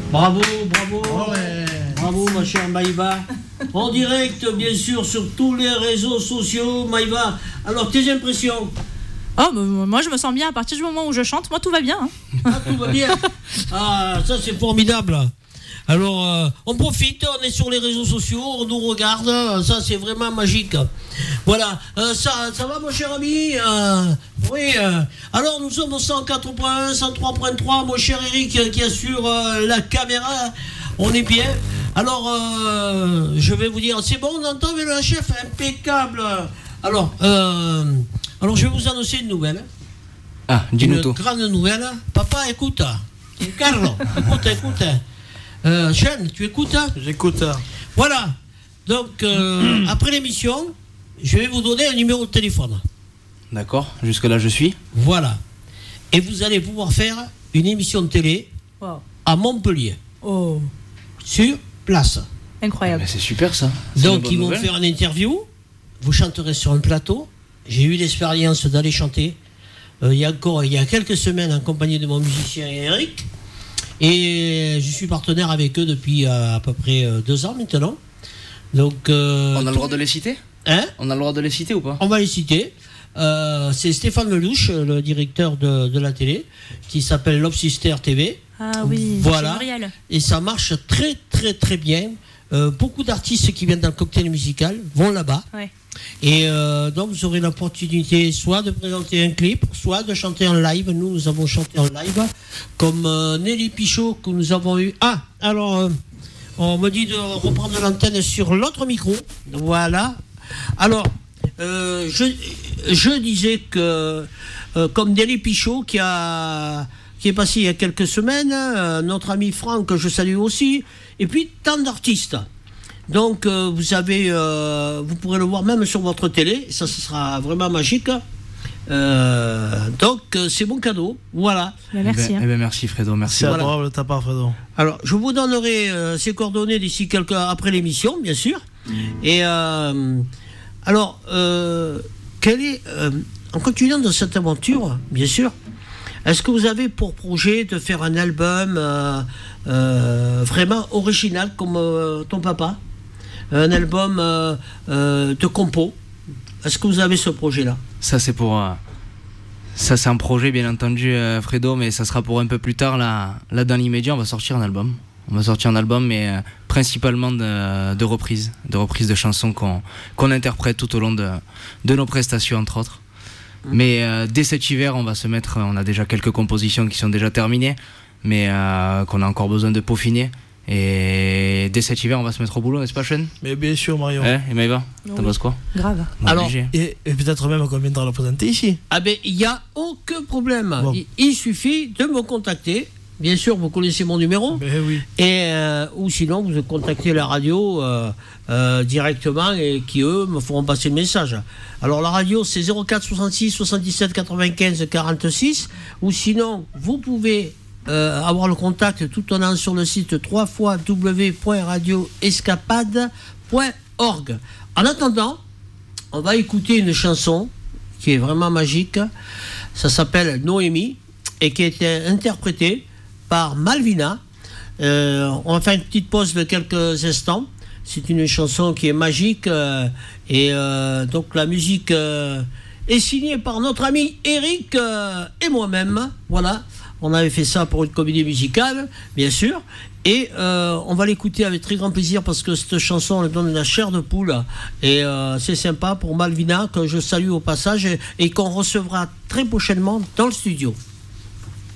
Bravo, bravo. Ouais. Bravo, ma chère Maïva. En direct, bien sûr, sur tous les réseaux sociaux, Maïva. Alors, tes impressions? Oh, moi je me sens bien à partir du moment où je chante, moi tout va bien. Hein. Ah, tout va bien. Ah, ça c'est formidable. Alors, on profite, on est sur les réseaux sociaux, on nous regarde, ça c'est vraiment magique. Voilà, ça va mon cher ami? Oui, alors nous sommes au 104.1, 103.3, mon cher Eric qui assure la caméra, on est bien. Alors, je vais vous dire, c'est bon, on entend le chef, impeccable. Alors, je vais vous annoncer une nouvelle. Ah, dis-nous tout. Une grande nouvelle. Papa, écoute. Carlo, écoute. Sean, tu écoutes? J'écoute. Voilà. Donc, après l'émission, je vais vous donner un numéro de téléphone. D'accord, jusque-là je suis. Voilà. Et vous allez pouvoir faire une émission de télé à Montpellier. Oh. Sur place. Incroyable. Mais c'est super ça. Donc, ils vont faire une interview. Vous chanterez sur un plateau. J'ai eu l'expérience d'aller chanter il y a quelques semaines en compagnie de mon musicien Eric. Et je suis partenaire avec eux depuis à peu près 2 ans maintenant. Donc, on a le droit de les citer? Hein? On a le droit de les citer ou pas? On va les citer. C'est Stéphane Lelouch, le directeur de la télé, qui s'appelle Love Sister TV. Ah oui, voilà. Gabriel. Et ça marche très très très bien. Beaucoup d'artistes qui viennent dans le cocktail musical vont là-bas. Ouais. Et donc vous aurez l'opportunité soit de présenter un clip, soit de chanter en live. Nous avons chanté en live, comme Nelly Pichot que nous avons eu. Ah, alors on me dit de reprendre l'antenne sur l'autre micro. Voilà. Alors, je disais que comme Nelly Pichot qui est passé il y a quelques semaines, notre ami Franck que je salue aussi, et puis tant d'artistes. Donc vous pourrez le voir même sur votre télé, ça ce sera vraiment magique. Donc c'est bon cadeau, voilà. Merci. Merci Fredo, merci. C'est adorable de ta part, Fredo. Alors je vous donnerai ces coordonnées d'ici après l'émission, bien sûr. Et alors quel est en continuant dans cette aventure, bien sûr, est-ce que vous avez pour projet de faire un album vraiment original comme ton papa? Un album de compos. Est-ce que vous avez ce projet-là? Ça c'est pour... ça c'est un projet bien entendu Fredo, mais ça sera pour un peu plus tard. Là dans l'immédiat on va sortir un album. Mais principalement de reprises de chansons qu'on interprète tout au long de nos prestations entre autres. Mais dès cet hiver on a déjà quelques compositions qui sont déjà terminées, mais qu'on a encore besoin de peaufiner. Et dès cet hiver, on va se mettre au boulot, n'est-ce pas, Sean? Mais bien sûr, Marion. Et Maëva, t'en penses quoi? Grave. Alors, et peut-être même qu'on viendra le présenter ici. Ah ben, il n'y a aucun problème. Bon. Il suffit de me contacter. Bien sûr, vous connaissez mon numéro. Mais oui. Et, ou sinon, vous contactez la radio directement et qui, eux, me feront passer le message. Alors, la radio, c'est 04 66 77 95 46. Ou sinon, vous pouvez... avoir le contact tout en allant sur le site www.radioescapade.org. En attendant, on va écouter une chanson qui est vraiment magique. Ça s'appelle Noémie et qui a été interprétée par Malvina. On va faire une petite pause de quelques instants. C'est une chanson qui est magique et donc la musique est signée par notre ami Eric et moi-même. Voilà. On avait fait ça pour une comédie musicale, bien sûr. Et on va l'écouter avec très grand plaisir parce que cette chanson, elle donne la chair de poule. Et c'est sympa pour Malvina, que je salue au passage et qu'on recevra très prochainement dans le studio.